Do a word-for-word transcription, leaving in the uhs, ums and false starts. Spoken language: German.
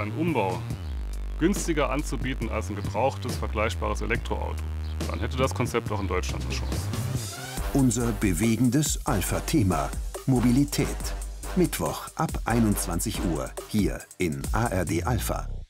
einen Umbau günstiger anzubieten als ein gebrauchtes, vergleichbares Elektroauto, dann hätte das Konzept auch in Deutschland eine Chance. Unser bewegendes Alpha-Thema: Mobilität. Mittwoch ab einundzwanzig Uhr hier in A R D Alpha.